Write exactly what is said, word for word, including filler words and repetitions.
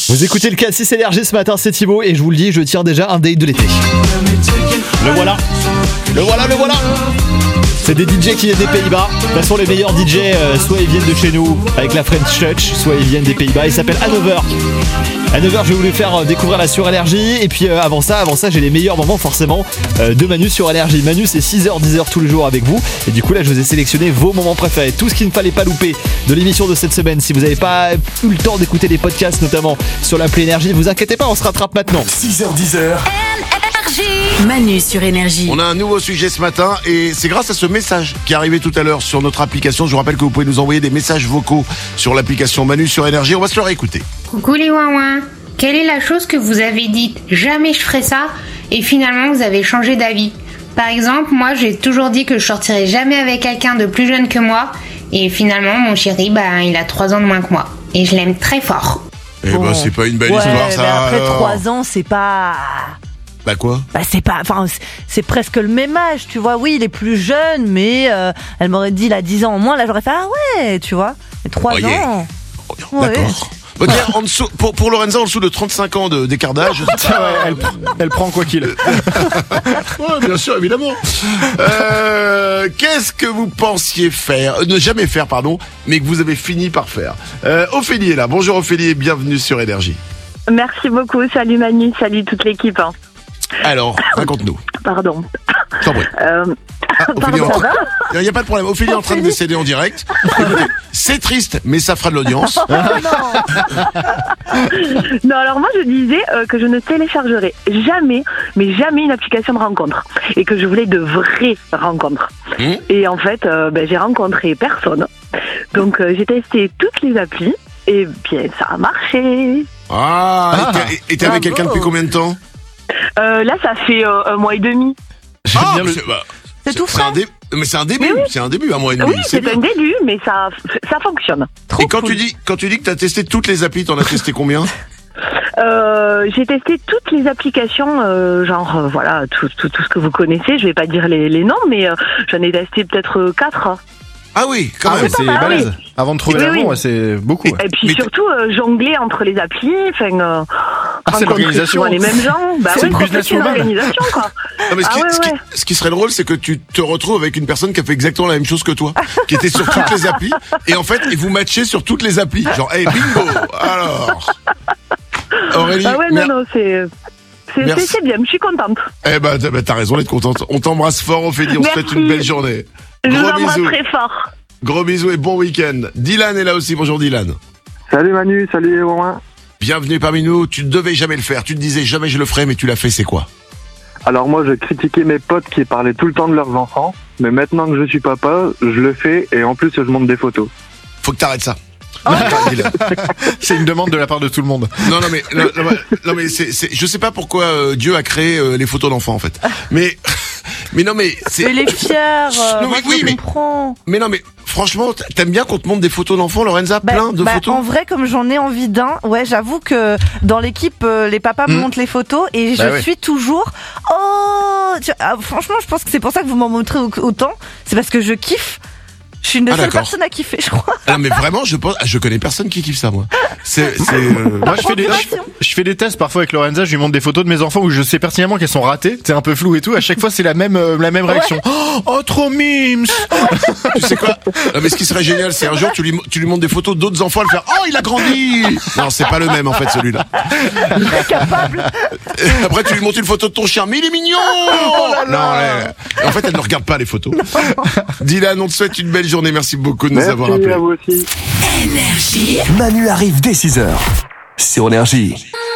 Vous écoutez le K six Énergie ce matin, c'est Thibaut et je vous le dis, je tiens déjà un date de l'été. Le voilà, le voilà, le voilà. C'est des D J qui viennent des Pays-Bas. De toute façon, les meilleurs D J, euh, soit ils viennent de chez nous avec la French Touch, soit ils viennent des Pays-Bas. Il s'appelle Hanover. Hanover, je vais vous le faire découvrir la sur Énergie. Et puis euh, avant ça, avant ça, j'ai les meilleurs moments forcément euh, de Manu sur Énergie. Manu, c'est six heures dix heures tous les jours avec vous. Et du coup, là, je vous ai sélectionné vos moments préférés. Tout ce qu'il ne fallait pas louper de l'émission de cette semaine. Si vous n'avez pas eu le temps d'écouter les podcasts, notamment sur l'appli Énergie, vous inquiétez pas, on se rattrape maintenant. six heures dix heures. Manu sur Énergie. On a un nouveau sujet ce matin et c'est grâce à ce message qui est arrivé tout à l'heure sur notre application. Je vous rappelle que vous pouvez nous envoyer des messages vocaux sur l'application Manu sur Énergie. On va se le réécouter. Coucou les ouin-ouin. Quelle est la chose que vous avez dite jamais je ferai ça et finalement vous avez changé d'avis? Par exemple, moi j'ai toujours dit que je sortirais jamais avec quelqu'un de plus jeune que moi et finalement mon chéri, bah, il a trois ans de moins que moi et je l'aime très fort. Eh Bon. ben c'est pas une belle Ouais, histoire ça. mais après alors. trois ans, c'est pas. Bah quoi? Bah c'est pas, enfin c'est- c'est presque le même âge, tu vois. Oui, il est plus jeune, mais euh, elle m'aurait dit il a dix ans en moins, là j'aurais fait ah ouais, tu vois. Mais trois Oh, yeah. ans. Oh, Ouais. D'accord. Bon, tiens, en dessous, pour, pour Lorenza, en dessous de trente-cinq ans de, d'écart d'âge. Tiens, ouais, elle, elle prend quoi qu'il. Ouais, bien sûr, évidemment. Euh, qu'est-ce que vous pensiez faire, euh, ne jamais faire, pardon, mais que vous avez fini par faire? Euh, Ophélie est là. Bonjour Ophélie et bienvenue sur Énergie. Merci beaucoup, salut Manu, salut toute l'équipe. hein. Alors, raconte-nous. Pardon. T'en prie. Euh, Ah, Ophélie, pardon, en- ça va Il n'y a pas de problème. Ophélie est en train de décéder en direct. Écoutez, c'est triste, mais ça fera de l'audience. Non, alors moi je disais euh, que je ne téléchargerai jamais, mais jamais une application de rencontre. Et que je voulais de vraies rencontres. Mmh. Et en fait, euh, ben, j'ai rencontré personne. Donc euh, j'ai testé toutes les applis et bien ça a marché. Ah, Ah. et t'es- et t'es avec Bravo. quelqu'un depuis combien de temps? Euh, là ça fait euh, un mois et demi. J'aime Ah, bien le- c'est, bah, C'est tout c'est un frais. dé- Mais c'est un début, Mais oui. c'est un début, un mois et demi. Oui, c'est c'est bien. un début, mais ça, ça fonctionne. Trop Et quand cool. tu dis, quand tu dis que t'as testé toutes les applis, t'en as testé combien? Euh, j'ai testé toutes les applications, euh, genre euh, voilà, tout, tout, tout ce que vous connaissez. Je vais pas dire les, les noms, mais euh, j'en ai testé peut-être euh, quatre. Ah oui, quand Ah même. ouais, c'est mal, balèze. Avant de trouver Oui, l'amour, oui. ouais, c'est beaucoup. ouais. Et puis Mais surtout euh, jongler entre les applis, enfin, euh, Ah, c'est rencontrer l'organisation. souvent les mêmes gens. Bah C'est ouais, une en fait, business c'est une woman. organisation quoi. Non, mais ce, Ah qui, ouais, ce qui- ouais. ce qui serait drôle, c'est que tu te retrouves avec une personne qui a fait exactement la même chose que toi, qui était sur toutes les applis, et en fait, et vous matchez sur toutes les applis. Genre, hey, bingo. Alors, Aurélie, Ah ouais, non, mer- non, c'est. C'est Merci. c'est- c'est bien, je suis contente. eh ben, t'as bah, t'as raison d'être contente. On t'embrasse fort, Ophélie. On te souhaite Merci. une belle journée. Je vous Gros embrasse bisous. très fort. Gros bisous et bon week-end. Dylan est là aussi. Bonjour Dylan. Salut Manu, salut Romain. Bienvenue parmi nous. Tu ne devais jamais le faire. Tu te disais jamais je le ferai, mais tu l'as fait. C'est quoi? Alors moi je critiquais mes potes qui parlaient tout le temps de leurs enfants, mais maintenant que je suis papa, je le fais et en plus je montre des photos. Faut que t'arrêtes ça. Oh, Dylan. C'est une demande de la part de tout le monde. Non, non, mais, non, non, mais- non, mais c'est, c'est, je sais pas pourquoi euh, Dieu a créé euh, les photos d'enfants en fait. Mais, mais non, mais c'est. Mais les fiers, euh, Non, moi mais je oui, mais- comprends. Mais non, mais franchement, t'aimes bien qu'on te montre des photos d'enfants, Lorenza, Bah, plein de bah, photos. En vrai, comme j'en ai envie d'un, ouais, j'avoue que dans l'équipe, euh, les papas me Mm. montrent les photos et je Bah ouais. suis toujours. Oh, tu- ah, franchement, je pense que c'est pour ça que vous m'en montrez au- autant. C'est parce que je kiffe. Je suis une des Ah, seules d'accord. personnes à kiffer, je crois. Ah, mais vraiment, je pense, je connais personne qui kiffe ça, moi. C'est, c'est. euh, Moi, je fais, des, je, je fais des tests parfois avec Lorenza. Je lui montre des photos de mes enfants où je sais pertinemment qu'elles sont ratées. C'est un peu flou et tout. À chaque fois, c'est la même, euh, la même réaction. Oh, oh, trop mimes. Tu sais quoi? Non, mais ce qui serait génial, c'est un jour, tu lui, tu lui montres des photos d'autres enfants, elle fait, oh, il a grandi! Non, c'est pas le même, en fait, celui-là. Capable. Après, tu lui montres une photo de ton chien, mais il est mignon! Non, elle- en fait, elle ne regarde pas les photos. Dylan, on te souhaite une belle journée. Merci beaucoup de nous Merci avoir appelés. à vous aussi. Énergie. Manu arrive dès six heures sur Énergie.